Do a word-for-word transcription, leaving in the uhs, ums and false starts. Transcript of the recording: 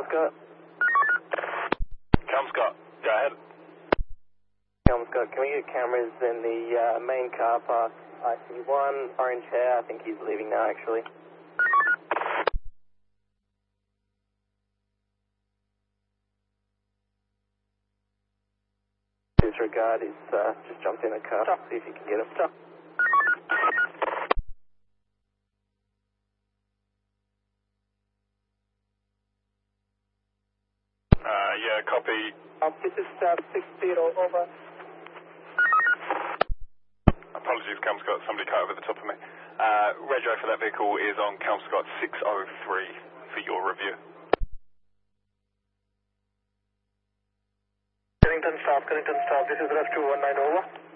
Scott. Kelmscott, go ahead. Scott, can we get cameras in the uh, main car park? I see one orange hair. I think he's leaving now, actually. Disregard, he's uh, just jumped in a car. Stop. See if you can get him. Stop. Uh, yeah, copy. Um, this is uh, six zero, over. Apologies, Kelmscott, somebody cut over the top of me. Uh, rego for that vehicle is on Kelmscott six oh three for your review. Kennington stop, Kennington stop, this is Rush two one nine, over.